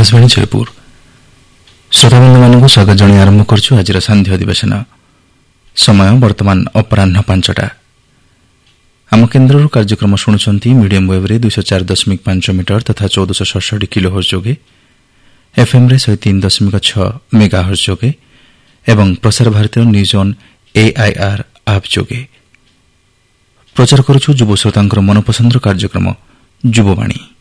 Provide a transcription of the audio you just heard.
आकाशवाणी जयपुर श्रोताबंधु मानक स्वागत जन आरंभ करछु आज सांध्य अधिवेशन समय वर्तमान अपराह्न 5टा आम केन्द्र कार्यक्रम शुणुंट मीडियम वेब 204.5 मीटर तथा 1467 किलोहर्ट्ज जोगे एफएम 103.6 मेगाहर्ट्ज जोगे एवं Prasar Bharati news on AIR आप जोगे प्रचार करुछु युव श्रोतांकर मनपसंद कार्यक्रम युववाणी।